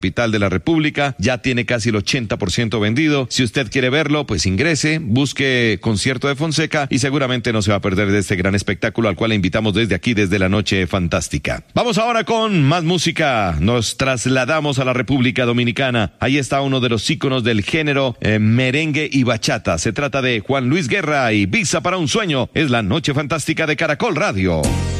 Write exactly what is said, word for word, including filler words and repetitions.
capital de la República, ya tiene casi el ochenta por ciento vendido. Si usted quiere verlo, pues ingrese, busque Concierto de Fonseca y seguramente no se va a perder de este gran espectáculo al cual le invitamos desde aquí, desde la Noche Fantástica. Vamos ahora con más música. Nos trasladamos a la República Dominicana. Ahí está uno de los íconos del género eh, merengue y bachata. Se trata de Juan Luis Guerra y Visa para un Sueño. Es la Noche Fantástica de Caracol Radio.